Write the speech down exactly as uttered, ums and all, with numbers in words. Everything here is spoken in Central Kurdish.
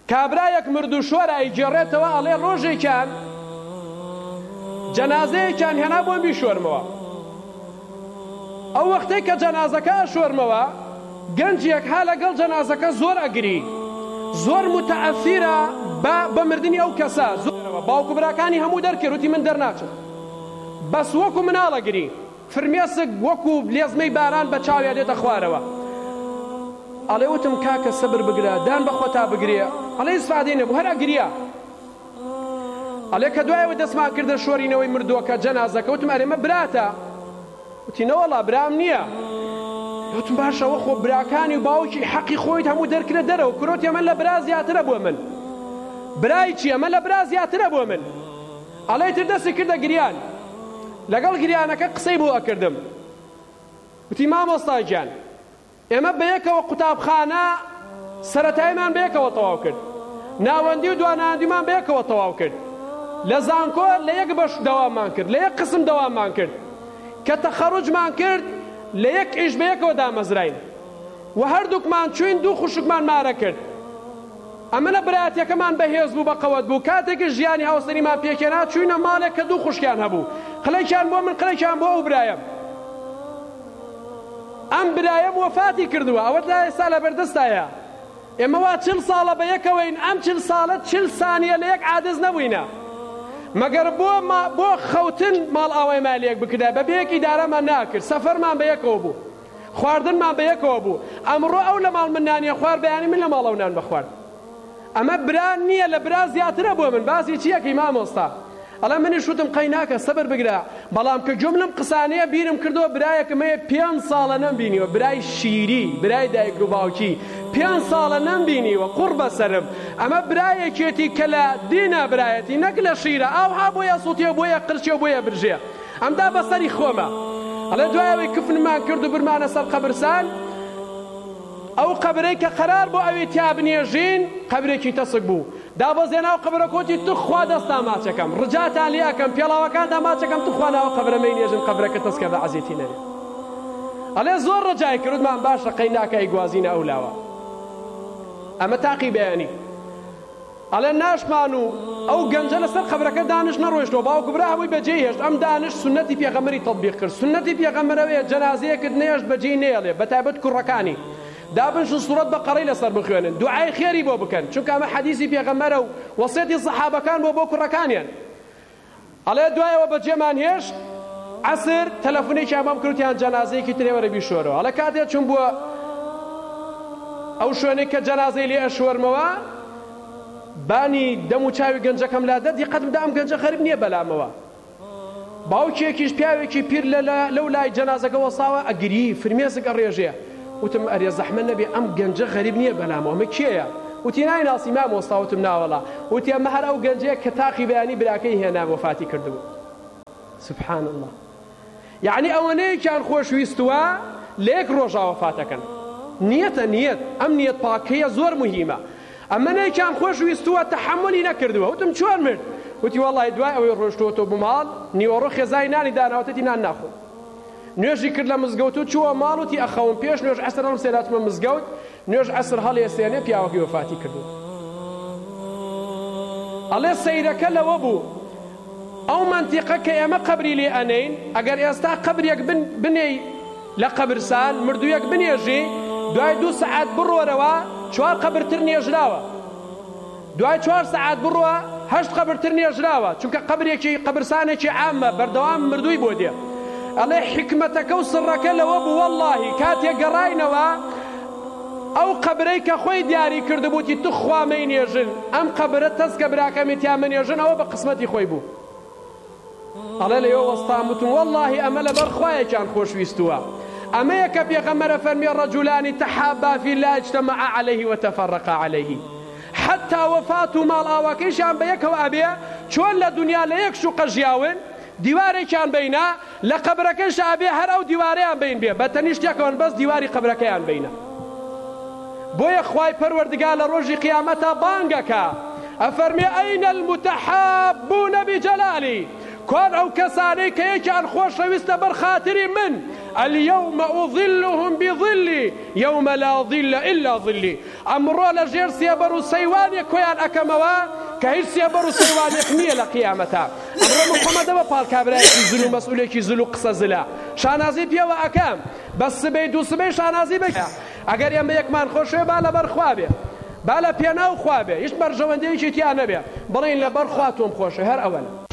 کابرایەک مردو شۆرە ئەیگێڕێتەوە ئەڵێ ڕۆژێکیان جەنازەیەکیان هێنا بۆم بیشۆرمەوە. ئەو وەختەی کە جەنازەکە ئەشۆرمەوە گەنجێک ها لەگەڵ جەنازەکە زۆر ئەگری، زۆر متەئەثیرە بە مردنی ئەو کەسە. باوکو براکانی هەموو دەرکرد وتی من دەرناچم، بەس وەکو مناڵەگری فرمێسک وەکو لێزمەی باران بە چاویا دێتە خوارەوە. ئەڵێ وتم کاکە سەبر بگرە، دان بەخۆ تا بگرێ. ئەڵێ ئیسفادەی نەبوو، هەر ئەگریە. ئەڵێ کە دوایەوە دەستمان کردە شۆرینەوەی مردووەکە جەنازەکە، وتم ئەرێمە براتە؟ وتی نەوەڵا برام نییە. وتم باشەوە خۆ براکانی و باوکی حەقی خۆیت هەموو دەرکرە دەرەوە. کورۆتی ئەمە لە برا زیاترە بۆ من. برای چی؟ ئەمە لە برا زیاترە بۆ من. ئەڵێ تر دەستی کردە گریان. لەگەڵ گریانەکە قسەی بۆ ئەکردم. وتی مامۆستا گیان ئێمە بەیەکەوە قوتابخانە سەرەتایمان بەیەکەوە تەواو کرد، ناوەندی و دواناندیمان بەیەکەوە تەواو کرد، لە زانکۆ لە یەک بەش دەواممان کرد، لە یەک قسم دەواممان کرد، کە تەخەڕوجمان کرد لە یەک ئیش بەیەکەوە دامەزراین و هەردووکمان چوین، دوو خوشکمان مارە کرد. ئەمەنە برایەتەکەمان بەهێز بوو، بەقەوەت بوو. کاتێکی ژیانی هاوسەریمان پێکێنا چوینە ماڵێک کە دوو خوشکیان هەبوو، قڵێکیان بۆ من قڵێکیان بۆ ئەو برایەم. ئەم برایەم وەفاتی کردووە، ئەوە تا ئێستا لە بەردەستایە. ئێمە وا چل ساڵە بەیەکەوەین، ئەم چل ساڵە چل سانیە لە یەک عادز نەبووینە، مەگەر بۆ بۆ خەوتن ماڵ ئاوای مالیەک بکرا بە بەیەکی دارەمان ناکرد، سەفەرمان بەیەکەوە بوو، خواردنمان بەیەکەوە بوو. ئەمڕۆ ئەو لە ماڵ من نانیە خوارد، بەیانی من لە ماڵ ئەو نان بەخوارد. ئەمە بران نییە، لە برا زیاترە بۆ من. باسی چیەکەی مامۆستا؟ ئەڵێ منیش وتم قەی ناکە سەبر بگرە، بەڵام کە جملم قسانەیە بیرم کردەوە برایەکم هەیە پێنج ساڵە نەمبینیوە، برای شیری، برای دایک و باوکی، پێنج ساڵە نەمبینیوە، قوڕ بەسەرم. ئەمە برایەکێتی کە لە دینە برایەتی، نەک لە شیرە، ئاوها بۆیە سووتیە، بۆیە قرچێ و بۆیە برژێ. ئەمدا بەسەری خۆمە. ئەڵێ دوایەوەی کفنمان کرد و برمانە سەر قەبرستان، ئەو قەبرەی کە قەرار بۆ ئەوی تیا بنێژین قەبرێکی تەسک بوو. دابەزێنا و قەبرە کۆتی توخوا دەستا ماچەکەم، ڕجاتان لێ ئەکەم، پێڵاوەکاندا ماچەکەم، توخوا ناوە قەبرەمەی نێژن، قەبرەکە تەسکە بە عەزیەتی نەرێ. ئەڵێ زۆر ڕجای کردمان، باشە قەی ناکە ئەیگوازینە ئەولاوە. ئەمە تاقی بەیانی. ئەڵێ ناشمان و ئەو گەنجە لەسەر قەبرەکە دانش نەڕۆیشتەوە، باوکو برا هەمووی بەجێ هێشت. ئەم دانش سنەتی پێغەمبەری تەطبیق کرد. سنەتی پێغەمبەرەوەیە جەنازەیەکت نێشت بەجێ نێڵێ، بەتایبەت کوڕەکانی دابنشن سوورەت بەقەڕەی لەسەر بخوێنن، دوعای خێری بۆ بکەن، چونکە ئەمە حەدیثی پێغەمبەرە و وەسیەتی سەحابەکان بۆ بۆ کوڕەکانیان. ئەڵێ دوایەوە بەجێمان هێشت، عەسر تەلەفۆنێکی ئەمام کردیان جەنازەیەکی ترێ وەرە بیشۆرەوە. ئەڵێ کاتێک چوون بووە ئەو شوێنێک کە جەنازەی لێ ئەشۆرمەوە، بانی دەم و چاوی گەنجەکەم لا دەردی قەتمدا ئەم گەنجە خەریب نییە بەلامەوە. باوکێکیش پیاوێکی پیر لەو لای جەنازەکە وەساوە ئەگری، فرمێسک ئەڕێژێ. وتم ئەرێ زەحمەت نەبێ، ئەم گەنجە غەریب نییە بەلامەوە، ئەمە کێیە؟ وتی نایناسی مامۆستا. وتم ناوەڵا. وتی ئەمە هەر ئەو گەنجەیە کە تاقی بەیانی براکەی هێنا وەفاتی کردبوو. سبحان الله. یعنی ئەوەنەیەکیان خۆشویستووە لە یەک ڕۆژا وەفاتەکەن. نیەتە نیەت، ئەم نیەت پاکەیە زۆر مهمە. ئەمەنەیەکیان خۆشویستووە تەحملی نەکردووە. وتم چۆن مرد؟ وتی وەڵی دوای ئەوەی ڕۆژتۆ بۆ ماڵ نیوەڕۆ خێزای نانی داناوەتەتی نان ناخۆ. نوێژی کرد لە مزگەوت و چووە ماڵ وتی ئەخەوم پێش نوێژ عەسر هەڵم سێناتمە مزگەوت، نوێژ عەسر هەڵێسێنێ پیاوەکەی وەفاتی کردو. ئەڵێ سەیرەکە لەوە بوو، ئەو مەنتیقە کە ئێمە قەبری لێ ئەنەین، ئەگەر ئێستا قەبرێک بنێی لە قەبرستان مردوویەک بنێژی، دوای دوو سەعات بڕۆرەوە چوار قەبرتر نێژراوە، دوای چوار سەعات بڕۆوە هەشت قەبرتر نێژراوە، چونکە قەبرێکی قەبرستانێکی عامە بەردەوام مردووی بۆ دێ. ئەڵێ حکمەتەکە و سڕەکە لەوە بوو، وەڵڵاهی کاتێک گەڕاینەوە ئەو قەبرەی کە خۆی دیاری کردبووتی تو خوامەی نێژن، ئەم قەبرە تەسکە براکەمی تیامە نێژن، ئەوە بە قسمەتی خۆی بوو. ئەڵێ لەوە وەستان وتم وەڵڵاهی ئەمە لەبەر خوایەکیان خۆشویستووە. ئەمەیە کە پێغەمبەرە فەرمیێ ڕەجولانی تەحابا فی الله اجتمعا عەلەیه وتەفەرەقا عەلەیه. حتا وەفات و ماڵ ئاواکەیشیان بەیەکەوە ئەبێ، چۆن لە دنیا لە یەک شوقە ژیاون، دیوارێکیان بینە، لە قەبرەکەش ئەبێ هەر ئەو دیوارەیان بین بێ، بە تەنیشتێکەوەن بەس دیواری قەبرەکەیان بینە. بۆیە خوای پەروەردگار لە ڕۆژی قیامەتە بانگەکە، ئەفەرمێ ئەینە المتەحابوونە بجەلالی، کۆن ئەو کەسانەی کە یەکیان خۆشەویستە بەرخاتری من، اليوم أظلهم بظلي يوم لا ظل إلا ظلي أمرو لجير سيبر وسيواني كويان أكموا كهيش سيبر وسيواني خمية لقيامتا أمرو محمد وفال كابرايكي زلو مسؤوليكي زلو قصة زلا شانازي بيوا أكام بس بيدو سبي شانازي بكا أقر يما يكمان خوشوي بالا برخوابي بالا بياناو خوابي يش برجوانديكي تيانا بيا برين لبرخواتهم خوشوي هر أولا